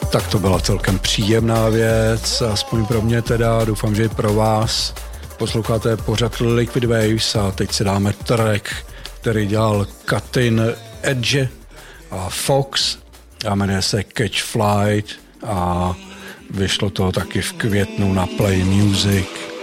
Tak to byla celkem příjemná věc, aspoň pro mě teda, doufám, že i pro vás. Posloucháte pořad Liquid Waves a teď si dáme track, který dělal Cutting Edge a Fox a jmenuje se Catch Flight a vyšlo to taky v květnu na Play Music.